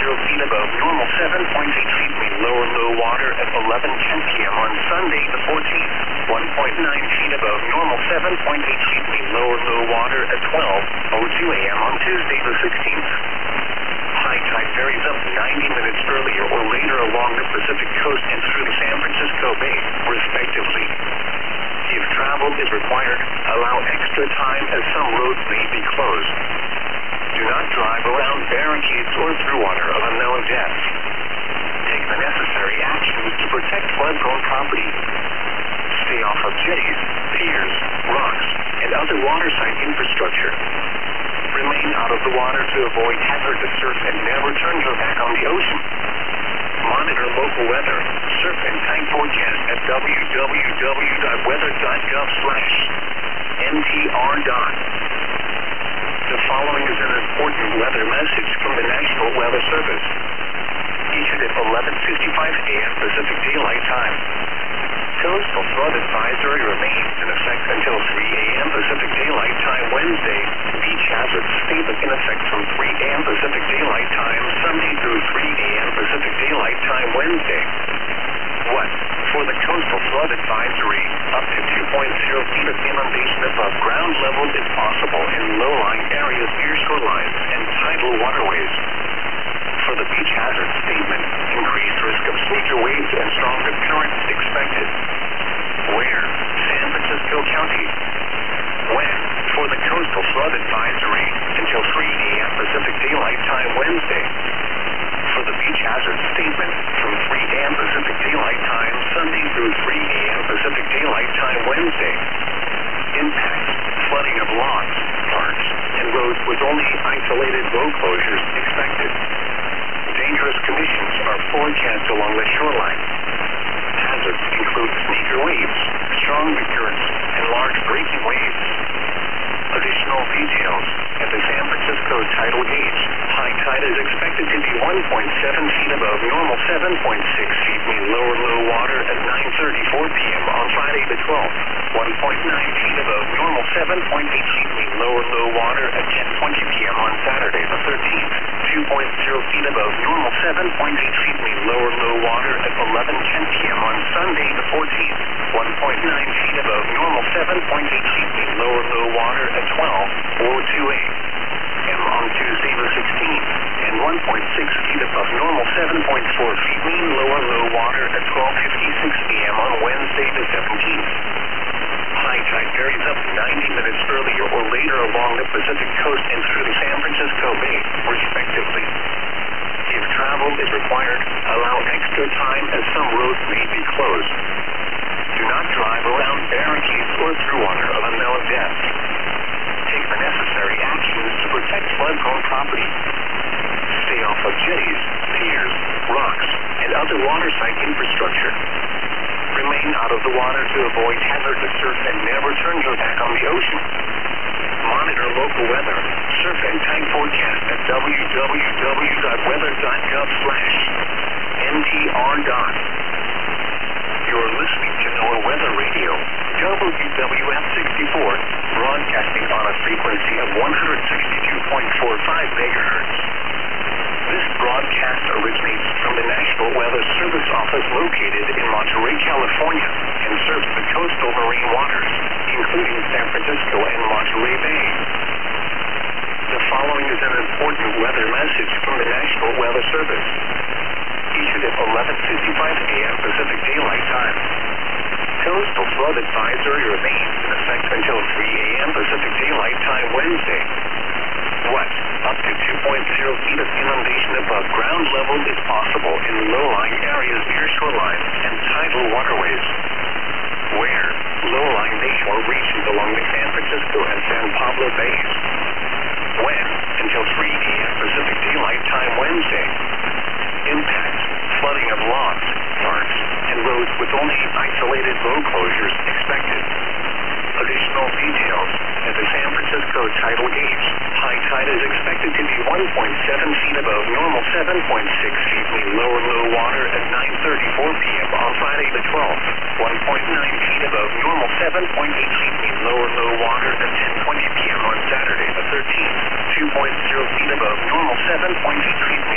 feet above normal, 7.8 feet mean lower low water at 11:10 p.m. on Sunday the 14th. 1.9 feet above normal, 7.8 feet mean lower low water at 12:02 a.m. on Tuesday the 16th. High tide varies up 90 minutes earlier or later along the Pacific coast and through the San Francisco Bay, respectively. If travel is required, allow extra time as some roads may be closed. Do not drive around barricades or through water of unknown depth. Take the necessary actions to protect flood-prone property. Stay off of jetties, piers, rocks, and other waterside infrastructure. Remain out of the water to avoid hazardous surf and never turn your back on the ocean. Monitor local weather, surf and tide forecast at www.weather.gov/ntr. The following is an important weather message from the National Weather Service. Issued at 11:55 a.m. Pacific Daylight Time. Coastal flood advisory remains in effect until 3 a.m. Pacific Daylight Time Wednesday. Beach hazard statement in effect from 3 a.m. Pacific Daylight Time Sunday through 3 a.m. Pacific Daylight Time Wednesday. What? For the coastal flood advisory, up to 2.0 feet of inundation above ground level is possible in low-lying areas near shorelines and tidal waterways. For the beach hazard statement, increased risk of major waves and stronger currents expected. Where? San Francisco County. When? For the coastal flood advisory, until 3 a.m. Pacific Daylight Time Wednesday. For the beach hazard statement, from 3 a.m. Pacific Daylight Time Sunday through 3 a.m. Pacific Daylight Time Wednesday. Impact: flooding of lots, parks, and roads with only isolated road closures expected. Dangerous conditions are forecast along the shoreline. Hazards include sneaker waves, strong currents, and large breaking waves. Additional details: at the San Francisco tidal gauge, high tide is expected to be 1.7 feet above normal, 7.6 feet mean lower low water at 9:34 p.m. on Friday the 12th. 1.9 feet above normal, 7.8 feet mean lower low water at 10:20 p.m. on Saturday the 13th. 2.0 feet above normal, 7.8 feet mean lower low water at 11:10 p.m. on Sunday the 14th. 1.9 feet above normal, 7.8 feet mean lower low water at 12:02 a.m. on Tuesday the 16th. And 1.6 feet above normal, 7.4 feet mean lower low water at 12:56 a.m. on Wednesday the 17th. High tide varies up 90 minutes earlier or later along the Pacific coast and through the San Francisco Bay, respectively. If travel is required, allow extra time as some roads may be closed. Do not drive around barricades or through water of unknown depth. Take the necessary actions to protect flood-prone property. Stay off of jetties, piers, rocks, and other waterside infrastructure. Remain out of the water to avoid hazardous surf and never turn your back on the ocean. Monitor local weather, surf and tide forecast at www.weather.gov/ntr. You're listening to NOAA Weather Radio, WWF 64, broadcasting on a frequency of 162.45 megahertz. This broadcast originates from the National Weather Service office located in Monterey, California, and serves the coastal marine waters, including San Francisco and Monterey Bay. The following is an important weather message from the National Weather Service. Issued at 11:55 a.m. Pacific Daylight Time. Coastal flood advisory remains in effect until 3 a.m. Pacific Daylight Time Wednesday. What? Up to 2.0 feet of inundation above ground level is possible in low-lying areas near shorelines and tidal waterways. Where? Low-lying bayshore regions along the San Francisco and San Pablo Bays. When? Until 3 a.m. Pacific Daylight Time Wednesday. Impact: flooding of lots, parks, and roads with only isolated road closures expected. Additional details: at the San Francisco tidal gauge, high tide is expected to be 1.7 feet above normal, 7.6 feet mean lower low water at 9:34 p.m. on Friday the 12th. 1.9 feet above normal, 7.8 feet mean lower low water at 10:20 p.m. on Saturday the 13th. 2.0 feet above normal, 7.8 feet